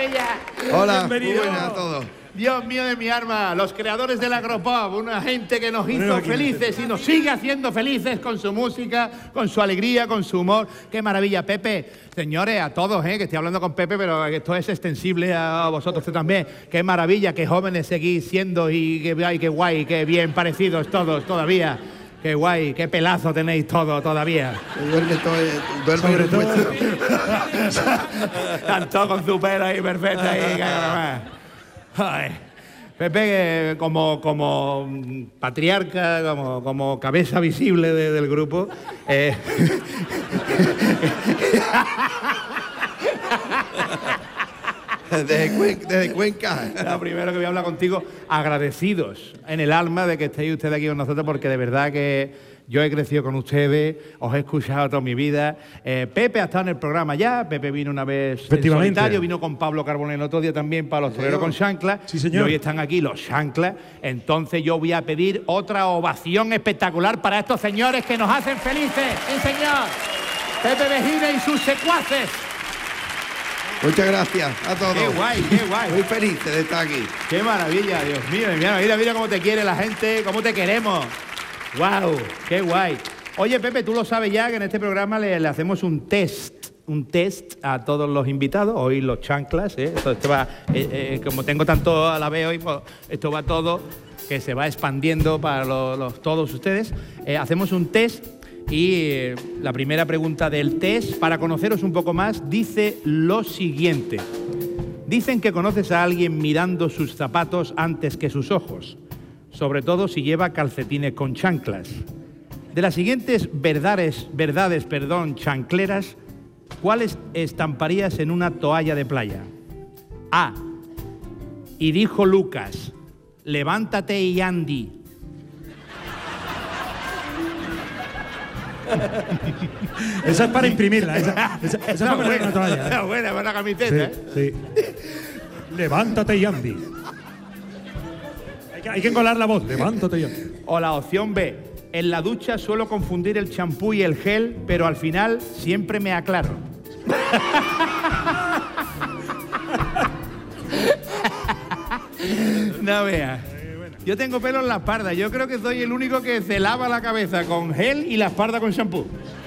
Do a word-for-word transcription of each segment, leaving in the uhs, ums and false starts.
maravilla! Hola, bienvenido. muy buenas a todos. Dios mío de mi arma, los creadores del agropop, una gente que nos hizo felices y nos sigue haciendo felices con su música, con su alegría, con su humor. ¡Qué maravilla, Pepe! Señores, a todos, ¿eh? Que estoy hablando con Pepe, pero esto es extensible a vosotros también. ¡Qué maravilla, qué jóvenes seguís siendo y qué, ay, qué guay, qué bien parecidos todos todavía! ¡Qué guay, qué pelazo tenéis todos todavía! Duerme todo, duerme Sobre todo. todo. Están todos con su pelo ahí perfecto ahí. Ay, Pepe, como, como patriarca, como, como cabeza visible de, del grupo, eh, desde, Cuenca, desde Cuenca. Lo primero que voy a hablar contigo, agradecidos en el alma de que estéis ustedes aquí con nosotros, porque de verdad que yo he crecido con ustedes, os he escuchado toda mi vida. Eh, Pepe ha estado en el programa ya, Pepe vino una vez en solitario, vino con Pablo Carbonell el otro día también para los toreros con chanclas. Sí, señor. Y hoy están aquí los chanclas. Entonces yo voy a pedir otra ovación espectacular para estos señores que nos hacen felices. ¡Sí, señor! Pepe Vejina y sus secuaces. Muchas gracias a todos. ¡Qué guay, qué guay! Muy feliz de estar aquí. ¡Qué maravilla, Dios mío! Mira, mira, mira cómo te quiere la gente, cómo te queremos. ¡Wow! ¡Qué guay! Oye, Pepe, tú lo sabes ya que en este programa le, le hacemos un test, un test a todos los invitados. Hoy los chanclas, ¿eh? Esto, esto va, eh, eh, como tengo tanto a la vez hoy, pues, esto va todo, que se va expandiendo para los, los, todos ustedes. Eh, hacemos un test y eh, la primera pregunta del test, para conoceros un poco más, dice lo siguiente. Dicen que conoces a alguien mirando sus zapatos antes que sus ojos, sobre todo si lleva calcetines con chanclas. De las siguientes verdades, verdades, perdón, chancleras, ¿cuáles estamparías en una toalla de playa? A. Y dijo Lucas, levántate y Andy. Esa es para imprimirla. Esa, esa, esa es para poner en una toalla. Esa buena, buena camiseta, ¿eh? Sí, sí. Levántate y Andy. Hay que, hay que engolar la voz. Levántate y Andy. O la opción B. En la ducha suelo confundir el champú y el gel, pero al final siempre me aclaro. No veas. Yo tengo pelo en la espalda. Yo creo que soy el único que se lava la cabeza con gel y la espalda con champú.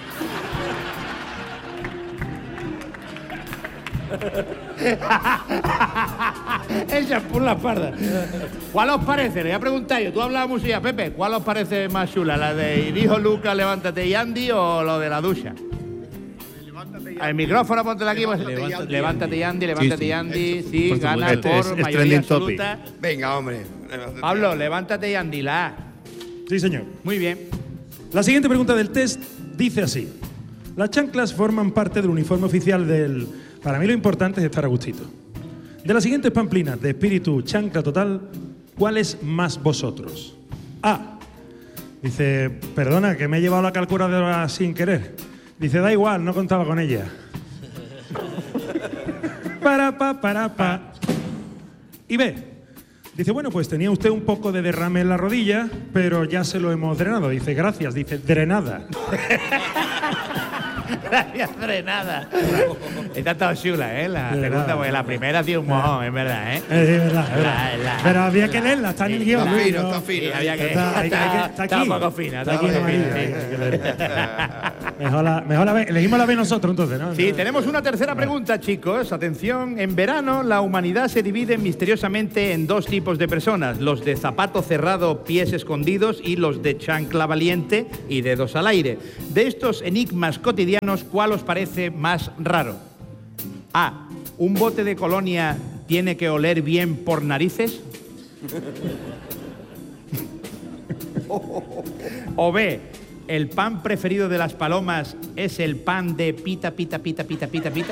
El champú en la espalda. ¿Cuál os parece? Le voy a preguntar yo. Tú hablabas música, Pepe. ¿Cuál os parece más chula? ¿La de dijo Lucas, levántate y Andy o lo de la ducha? El micrófono, póntelo aquí. Pues, levántate, levántate y Andy, levántate y Andy. Sí, sí, gana por es, mayoría es absoluta. Venga, hombre. Pablo, levántate y Andy, la A. Sí, señor. Muy bien. La siguiente pregunta del test dice así. Las chanclas forman parte del uniforme oficial del... Para mí lo importante es estar a gustito. De las siguientes pamplinas de espíritu chancla total, ¿cuál es más vosotros? A. Dice, perdona, que me he llevado la calculadora sin querer. Dice, da igual, no contaba con ella. Para, pa, para, pa. Y B. Dice, bueno, pues tenía usted un poco de derrame en la rodilla, pero ya se lo hemos drenado. Dice, gracias. Dice, drenada. Gracias, drenada. Esta está chula, ¿eh? La segunda, porque la primera tiene un mojón, es verdad, ¿eh? Es verdad, es verdad. La, la, pero había que leerla, está en el guión. Está fino, está fino. Había que, está, hay, está, hay que, está aquí. Está un poco fina, está, está un poco aquí. fina. Mejor la, mejor la B. Elegimos la B nosotros, entonces, ¿no? Sí, tenemos una tercera pregunta, chicos. Atención, en verano la humanidad se divide misteriosamente en dos tipos de personas. Los de zapato cerrado, pies escondidos y los de chancla valiente y dedos al aire. De estos enigmas cotidianos, ¿cuál os parece más raro? A. ¿Un bote de colonia tiene que oler bien por narices? O B. ¿El pan preferido de las palomas es el pan de pita, pita, pita, pita, pita, pita?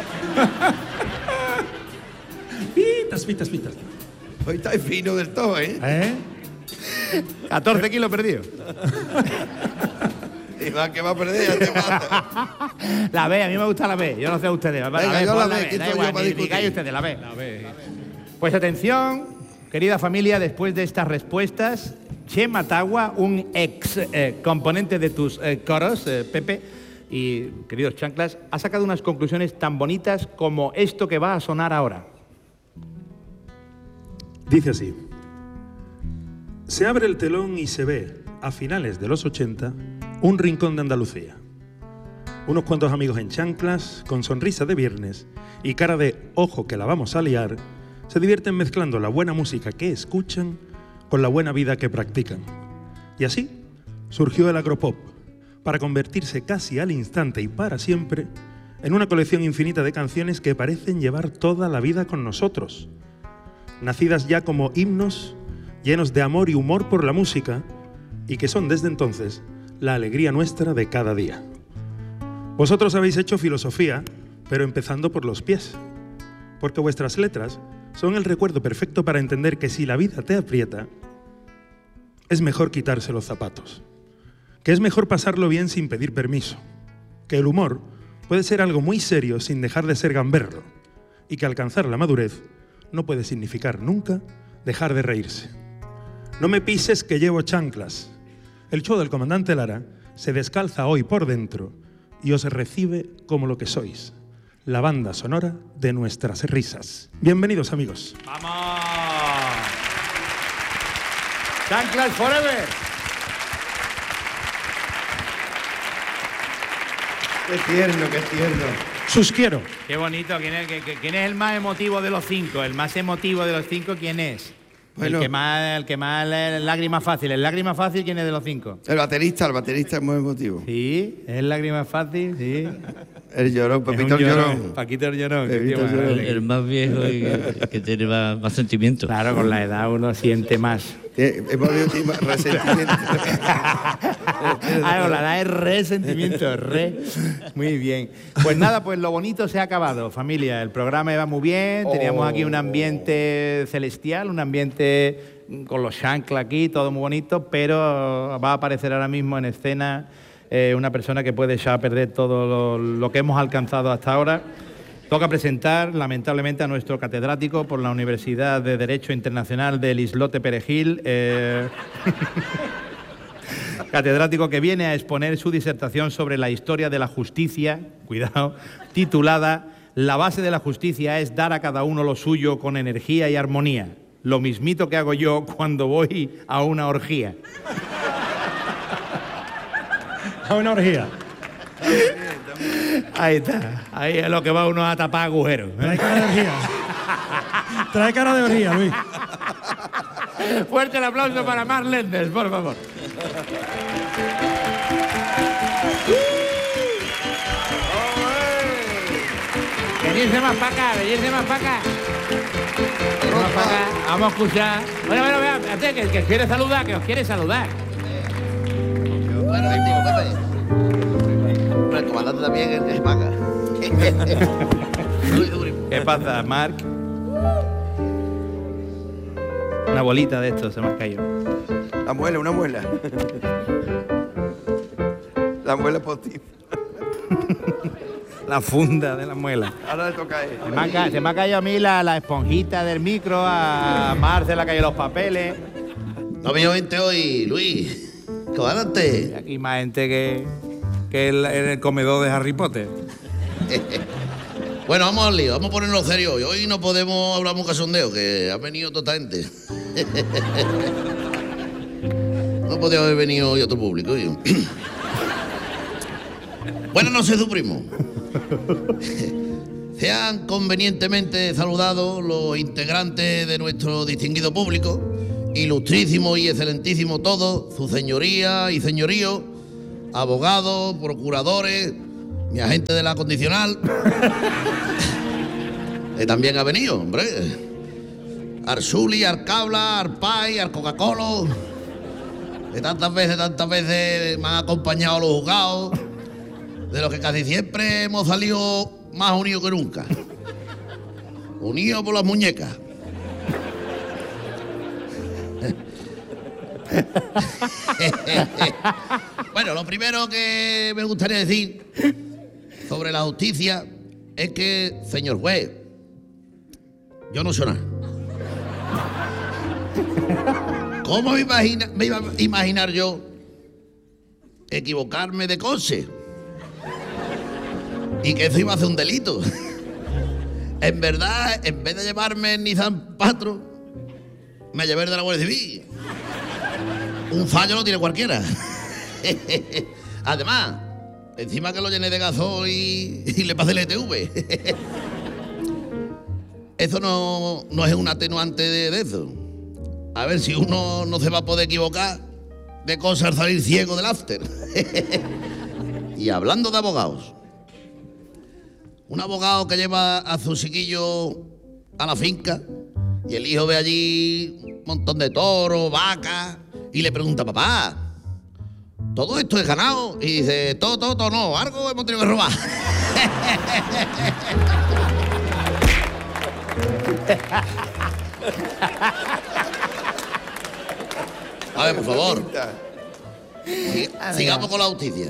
Pitas, pitas, pitas. Hoy está fino del todo, ¿eh? ¿Eh? catorce kilos perdidos. Y va que va a perder, ya te mata. La B, a mí me gusta la B. Yo no sé ustedes. Venga, la B, yo la la B, B. ¿quién Da soy yo igual, para ni discutir? digáis ustedes, la B. La B. Pues atención, querida familia, después de estas respuestas, Chema Tagua, un ex eh, componente de tus eh, coros, eh, Pepe, y queridos chanclas, ha sacado unas conclusiones tan bonitas como esto que va a sonar ahora. Dice así: se abre el telón y se ve, a finales de los ochenta, un rincón de Andalucía. Unos cuantos amigos en chanclas, con sonrisa de viernes y cara de ojo que la vamos a liar, se divierten mezclando la buena música que escuchan con la buena vida que practican. Y así surgió el agropop, para convertirse casi al instante y para siempre en una colección infinita de canciones que parecen llevar toda la vida con nosotros, nacidas ya como himnos llenos de amor y humor por la música y que son desde entonces la alegría nuestra de cada día. Vosotros habéis hecho filosofía, pero empezando por los pies, porque vuestras letras son el recuerdo perfecto para entender que si la vida te aprieta, es mejor quitarse los zapatos, que es mejor pasarlo bien sin pedir permiso, que el humor puede ser algo muy serio sin dejar de ser gamberro y que alcanzar la madurez no puede significar nunca dejar de reírse. No me pises que llevo chanclas. El show del comandante Lara se descalza hoy por dentro y os recibe como lo que sois, la banda sonora de nuestras risas. Bienvenidos, amigos. ¡Vamos! ¡Chanclas forever! Qué tierno, qué tierno. Sus quiero. Qué bonito. ¿Quién es, qué- qué- quién es el más emotivo de los cinco? El más emotivo de los cinco, ¿quién es? Bueno. El que más, el que más eh, lágrima fácil. ¿El lágrima fácil quién es de los cinco? El baterista, el baterista es muy emotivo. Sí, es lágrima fácil, sí. El llorón, Es un Pepito el llorón. Paquito el llorón. qué Pepito tío el más llorón. grande. El más viejo y que, que tiene más, más sentimiento. Claro, con la edad uno siente más. Eh, Hemos habido tema- resentimiento. Ah, con la edad es resentimiento, re. Muy bien. Pues nada, pues lo bonito se ha acabado, familia. El programa iba muy bien, teníamos aquí un ambiente celestial, un ambiente con los chanclas aquí, todo muy bonito, pero va a aparecer ahora mismo en escena eh, una persona que puede echar a perder todo lo, lo que hemos alcanzado hasta ahora. Toca presentar, lamentablemente, a nuestro catedrático por la Universidad de Derecho Internacional del Islote Perejil, eh, catedrático que viene a exponer su disertación sobre la historia de la justicia, cuidado, titulada La base de la justicia es dar a cada uno lo suyo con energía y armonía, lo mismito que hago yo cuando voy a una orgía. A una orgía. Ahí está, ahí es lo que va uno a tapar agujeros, ¿eh? Trae cara de orgía. Trae cara de orgía, Luis. Fuerte el aplauso para Marc Lenders, por favor. Venirse más para acá, venirse más para acá. Más para acá. Vamos a escuchar. Bueno, bueno, vea, espérate, que, que os quiere saludar, que os quiere saludar. Bueno, digo, Pepe. Pero el comandante también es, es manga. Luis Dubrimo. ¿Qué pasa, Marc? Una bolita de esto se me ha caído. La muela, una muela. La muela postiza. La funda de la muela. Ahora le toca a él. Se me ha, ca- se me ha caído a mí la, la esponjita del micro, a Mar se le ha caído los papeles. No me gente hoy, Luis. Comandante. Y aquí más gente que, que el- en el comedor de Harry Potter. Bueno, vamos al lío, vamos a ponernos serio hoy. Hoy no podemos hablar muy casondeo, que ha venido toda gente. No podía haber venido hoy otro público. Yo. Buenas noches, su primo. Sean convenientemente saludados los integrantes de nuestro distinguido público, ilustrísimo y excelentísimo todos, su señoría y señorío, abogados, procuradores, mi agente de la condicional, que también ha venido, hombre. Arsuli, Arcabla, Arpay, Arcoca-Colo, que tantas veces, tantas veces me han acompañado a los juzgados, de los que casi siempre hemos salido más unidos que nunca. Unidos por las muñecas. Bueno, lo primero que me gustaría decir sobre la justicia es que, señor juez, yo no soy nada. ¿Cómo me, imagina, me iba a imaginar yo equivocarme de coche? Y que eso iba a ser un delito. En verdad, en vez de llevarme el Nissan Patro, me llevé el de la Guardia Civil. Un fallo lo tiene cualquiera. Además, encima que lo llené de gasoil y, y le pasé el E T V. Eso no, no es un atenuante de, de eso. A ver si uno no se va a poder equivocar de cosas al salir ciego del after. Y hablando de abogados, un abogado que lleva a su chiquillo a la finca y el hijo ve allí un montón de toros, vacas, y le pregunta, papá, ¿todo esto es ganado? Y dice, todo, todo, todo no, algo hemos tenido que robar. A ver, por favor, sig- sigamos con la justicia.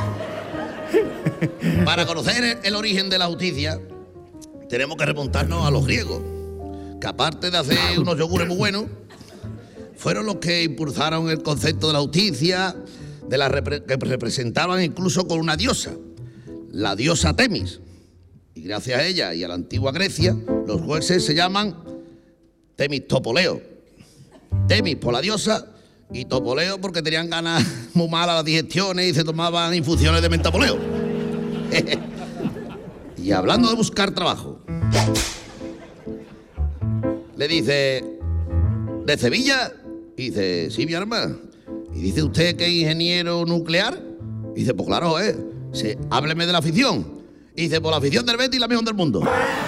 Para conocer el, el origen de la justicia, tenemos que remontarnos a los griegos, que aparte de hacer unos yogures muy buenos, fueron los que impulsaron el concepto de la justicia, de la repre- que representaban incluso con una diosa, la diosa Temis. Y gracias a ella y a la antigua Grecia, los jueces se llaman Temistopoleo. Temis por la diosa y Topoleo porque tenían ganas muy malas las digestiones y se tomaban infusiones de mentapoleo. Y hablando de buscar trabajo, le dice, ¿de Sevilla? Y dice, sí, mi arma. Y dice, ¿usted que es ingeniero nuclear? Y dice, pues claro, ¿eh? Dice, hábleme de la afición. Y dice, pues la afición del Betis la mejor del mundo.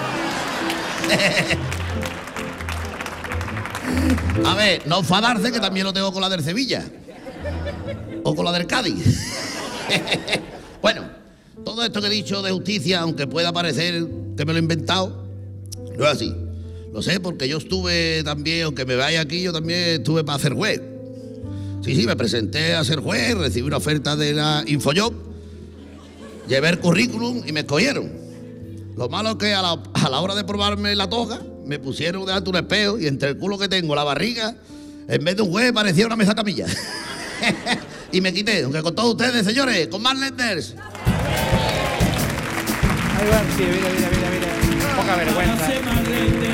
A ver, no enfadarse, que también lo tengo con la del Sevilla. O con la del Cádiz. Bueno, todo esto que he dicho de justicia, aunque pueda parecer que me lo he inventado, no es así. Lo sé porque yo estuve también, aunque me vaya aquí, yo también estuve para ser juez. Sí, sí, me presenté a ser juez, recibí una oferta de la Infojob, llevé el currículum y me escogieron. Lo malo es que a la, a la hora de probarme la toga, me pusieron delante un espejo y entre el culo que tengo, la barriga, en vez de un juez parecía una mesa camilla. Y me quité, aunque con todos ustedes, señores, con más Lenders. Ahí va, sí, mira, mira, mira, mira. Poca vergüenza.